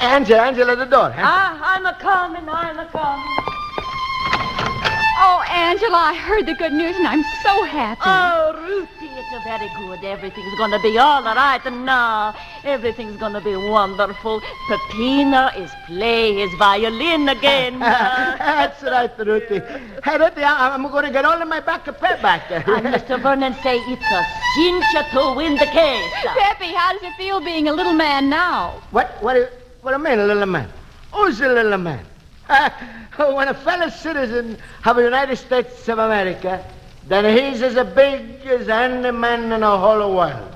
Angela, at the door, huh? I'm a-coming. Oh, Angela, I heard the good news, and I'm so happy. Oh, Ruthie, it's very good. Everything's going to be all right now. Everything's going to be wonderful. Peppino is playing his violin again. That's right, Ruthie. Hey, Ruthie, I'm going to get all of my back back there. And Mr. Vernon say it's a cinch to win the case. Peppy, how does it feel being a little man now? What do you mean, a little man? Who's a little man? When a fellow citizen of the United States of America, then he's as big as any man in the whole world.